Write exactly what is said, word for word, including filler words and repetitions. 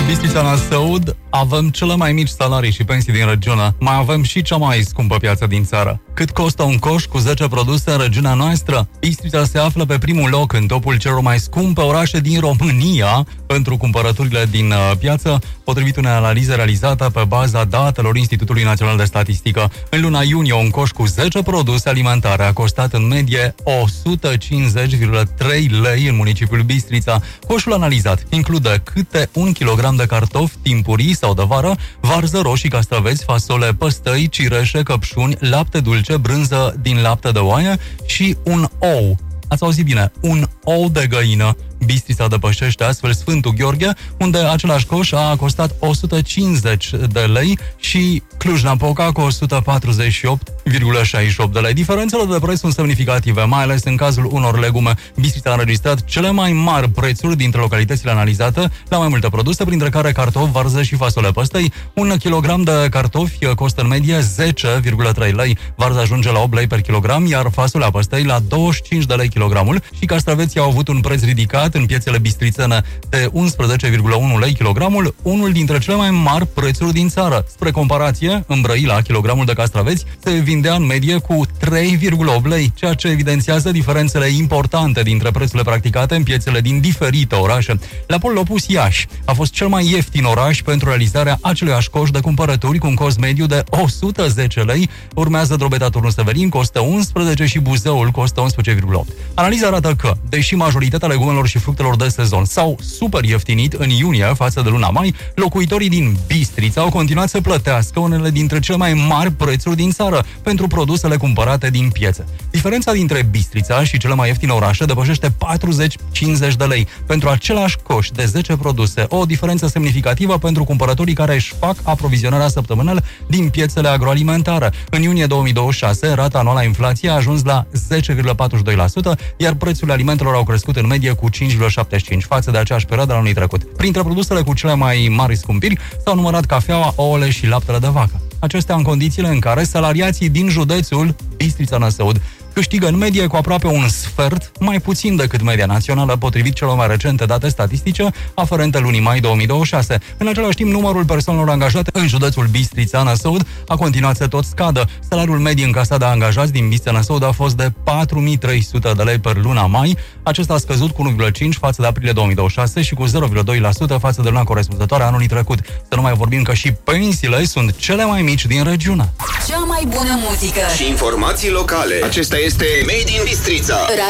Bistrița Năsăud avem cele mai mici salarii și pensii din regiune. Mai avem și cea mai scumpă piață din țară. Cât costă un coș cu zece produse în regiunea noastră? Bistrița se află pe primul loc în topul celor mai scumpe orașe din România pentru cumpărăturile din uh, piață, potrivit unei analize realizate pe baza datelor Institutului Național de Statistică. În luna iunie, un coș cu zece produse alimentare a costat în medie o sută cincizeci virgulă trei lei în municipiul Bistrița. Coșul analizat include câte un kilogram de cartofi timpurii sau de vară, varză, roșii, castraveți, fasole, păstăi, cireșe, căpșuni, lapte dulce, brânză din lapte de oaie și un ou. Ați auzit bine, un ou de găină. Bistrița depășește astfel Sfântul Gheorghe, unde același coș a costat o sută cincizeci de lei și Cluj-Napoca cu o sută patruzeci și opt virgulă șaizeci și opt de lei. Diferențele de preț sunt semnificative, mai ales în cazul unor legume. Bistrița a înregistrat cele mai mari prețuri dintre localitățile analizate la mai multe produse, printre care cartofi, varză și fasole păstăi. Un kilogram de cartofi costă în medie zece virgulă trei lei, varza ajunge la opt lei per kilogram, iar fasolea păstăi la douăzeci și cinci de lei kilogramul și castraveții au avut un preț ridicat în piețele bistrițene de unsprezece virgulă unu lei kilogramul, unul dintre cele mai mari prețuri din țară. Spre comparație, în Brăila, kilogramul de castraveți se vindea în medie cu trei virgulă opt lei, ceea ce evidențiază diferențele importante dintre prețurile practicate în piețele din diferite orașe. La polul opus, Iași a fost cel mai ieftin oraș pentru realizarea aceluiași coș de cumpărături cu un cost mediu de o sută zece lei, urmează Drobeta Turnul Severin, costă unsprezece și Buzăul costă unsprezece virgulă opt. Analiza arată că, deși majoritatea legumelor și fructelor de sezon s-au super ieftinit în iunie față de luna mai, locuitorii din Bistrița au continuat să plătească unele dintre cele mai mari prețuri din țară pentru produsele cumpărate din piețe. Diferența dintre Bistrița și cele mai ieftine orașe depășește patruzeci cincizeci de lei pentru același coș de zece produse, o diferență semnificativă pentru cumpărătorii care își fac aprovizionarea săptămânală din piețele agroalimentare. În iunie două mii douăzeci și șase, rata anuală a inflației a ajuns la zece virgulă patruzeci și doi la sută, iar prețurile alimentelor au crescut în medie cu cinci virgulă șaptezeci și cinci față de aceeași perioadă a anului trecut. Printre produsele cu cele mai mari scumpiri s-au numărat cafeaua, ouăle și laptele de vacă. Acestea în condițiile în care salariații din județul Bistrița Năsăud câștigă în medie cu aproape un sfert mai puțin decât media națională, potrivit celor mai recente date statistice aferente lunii mai două mii douăzeci și șase. În același timp, numărul persoanelor angajate în județul Bistrița Năsăud a continuat să tot scadă. Salariul mediu încasat de angajați din Bistrița Năsăud a fost de patru mii trei sute de lei per luna mai. Acesta a scăzut cu unu virgulă cinci față de aprilie două mii douăzeci și șase și cu zero virgulă doi la sută față de luna corespunzătoare a anului trecut. Să nu mai vorbim că și pensiile sunt cele mai mici din regiune. Cea mai bună muzică și informații locale. Acesta este Made in Bistrița.